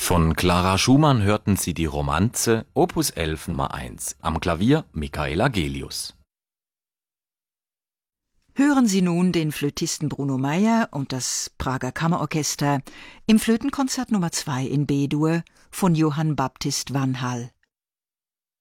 Von Clara Schumann hörten Sie die Romanze Opus 11 Nummer 1, am Klavier Michaela Gelius. Hören Sie nun den Flötisten Bruno Meyer und das Prager Kammerorchester im Flötenkonzert Nummer 2 in B-Dur von Johann Baptist van Hall.